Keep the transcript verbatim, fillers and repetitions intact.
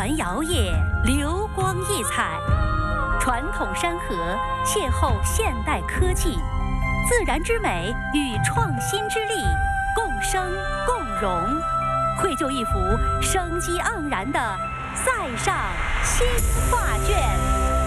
环摇曳，流光溢彩。传统山河邂逅现代科技，自然之美与创新之力共生共荣，绘就一幅生机盎然的塞上新画卷。